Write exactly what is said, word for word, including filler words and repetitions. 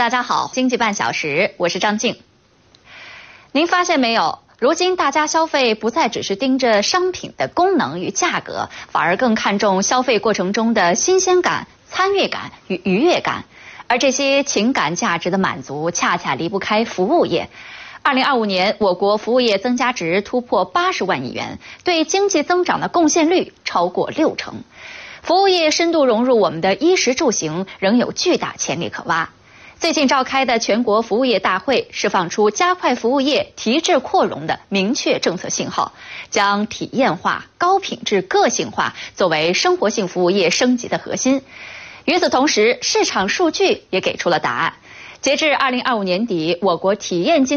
大家好，经济半小时，我是张静。您发现没有？如今大家消费不再只是盯着商品的功能与价格，反而更看重消费过程中的新鲜感、参与感与愉悦感。而这些情感价值的满足，恰恰离不开服务业。二零二五年，我国服务业增加值突破八十万亿元，对经济增长的贡献率超过六成。服务业深度融入我们的衣食住行，仍有巨大潜力可挖。最近召开的全国服务业大会释放出加快服务业提质扩容的明确政策信号，将体验化、高品质、个性化作为生活性服务业升级的核心。与此同时，市场数据也给出了答案。截至二零二五年底，我国体验经